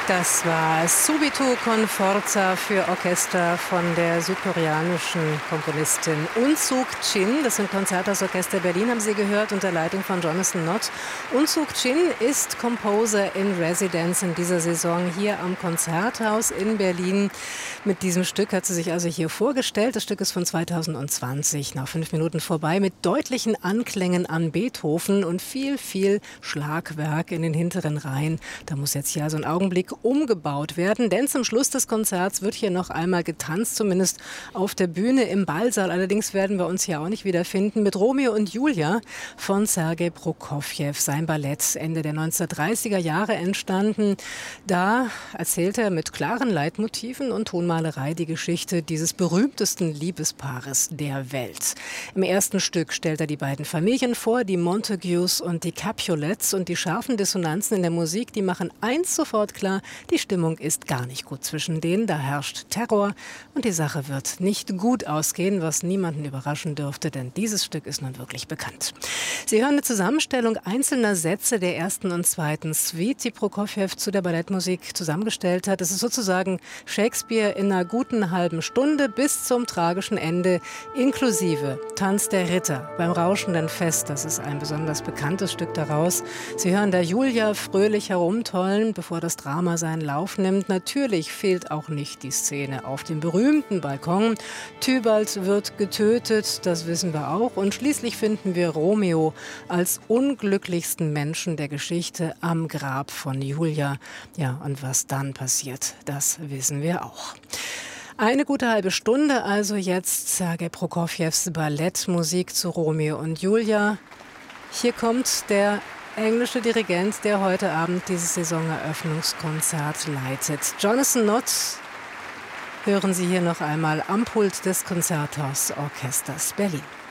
Das war Subito con Forza für Orchester von der südkoreanischen Komponistin Unsuk Chin. Das sind Konzerthausorchester Berlin, haben Sie gehört, unter Leitung von Jonathan Nott. Unsuk Chin ist Composer in Residence in dieser Saison hier am Konzerthaus in Berlin. Mit diesem Stück hat sie sich also hier vorgestellt. Das Stück ist von 2020, nach 5 Minuten vorbei, mit deutlichen Anklängen an Beethoven und viel Schlagwerk in den hinteren Reihen. Da muss jetzt hier also ein Augenblick umgebaut werden, denn zum Schluss des Konzerts wird hier noch einmal getanzt, zumindest auf der Bühne im Ballsaal. Allerdings werden wir uns hier auch nicht wiederfinden mit Romeo und Julia von Sergei Prokofjew. Sein Ballett, Ende der 1930er Jahre entstanden. Da erzählt er mit klaren Leitmotiven und Tonmalerei die Geschichte dieses berühmtesten Liebespaares der Welt. Im ersten Stück stellt er die beiden Familien vor, die Montagues und die Capulets, und die scharfen Dissonanzen in der Musik, die machen eins sofort klar: die Stimmung ist gar nicht gut zwischen denen, da herrscht Terror und die Sache wird nicht gut ausgehen, was niemanden überraschen dürfte, denn dieses Stück ist nun wirklich bekannt. Sie hören eine Zusammenstellung einzelner Sätze der ersten und zweiten Suite, die Prokofjew zu der Ballettmusik zusammengestellt hat. Es ist sozusagen Shakespeare in einer guten halben Stunde bis zum tragischen Ende, inklusive Tanz der Ritter beim rauschenden Fest. Das ist ein besonders bekanntes Stück daraus. Sie hören da Julia fröhlich herumtollen, bevor das Drama seinen Lauf nimmt. Natürlich fehlt auch nicht die Szene auf dem berühmten Balkon. Tybalt wird getötet, das wissen wir auch. Und schließlich finden wir Romeo als unglücklichsten Menschen der Geschichte am Grab von Julia. Ja, und was dann passiert, das wissen wir auch. Eine gute halbe Stunde also jetzt Sergei Prokofjews Ballettmusik zu Romeo und Julia. Hier kommt der englische Dirigent, der heute Abend dieses Saisoneröffnungskonzert leitet. Jonathan Nott hören Sie hier noch einmal am Pult des Konzerthausorchesters Berlin.